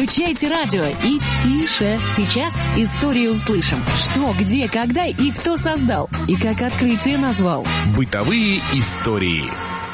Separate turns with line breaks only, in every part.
Включайте радио и тише. Сейчас историю услышим. Что, где, когда и кто создал. И как открытие назвал.
Бытовые истории.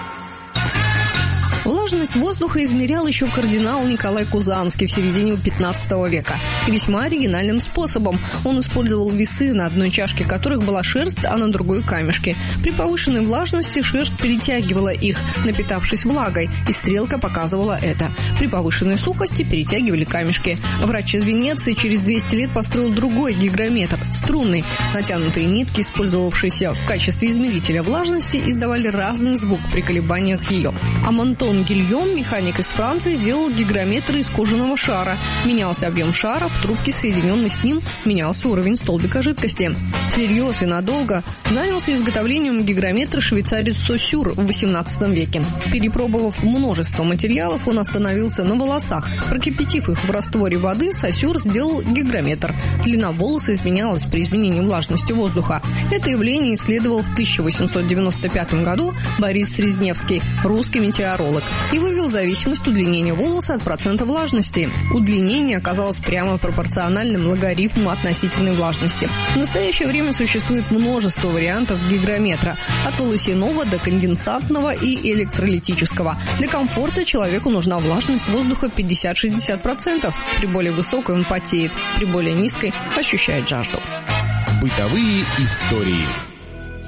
Влажность воздуха измерял еще кардинал Николай Кузанский в середине 15 века. И весьма оригинальным способом. Он использовал весы, на одной чашке которых была шерсть, а на другой камешки. При повышенной влажности шерсть перетягивала их, напитавшись влагой, и стрелка показывала это. При повышенной сухости перетягивали камешки. Врач из Венеции через 200 лет построил другой гигрометр – струнный. Натянутые нитки, использовавшиеся в качестве измерителя влажности, издавали разный звук при колебаниях ее. А Монтон Гильем, механик из Франции, сделал гигрометр из кожаного шара. Менялся объем шара, в трубке, соединенной с ним, менялся уровень столбика жидкости. Всерьез и надолго занялся изготовлением гигрометра швейцарец Сосюр в XVIII веке. Перепробовав множество материалов, он остановился на волосах. Прокипятив их в растворе воды, Сосюр сделал гигрометр. Длина волоса изменялась при изменении влажности воздуха. Это явление исследовал в 1895 году Борис Срезневский, русский метеоролог, и вывел зависимость удлинения волоса от процента влажности. Удлинение оказалось прямо пропорциональным логарифму относительной влажности. В настоящее время существует множество вариантов гигрометра, от волосяного до конденсатного и электролитического. Для комфорта человеку нужна влажность воздуха 50-60%. При более высокой он потеет, при более низкой ощущает жажду.
Бытовые истории.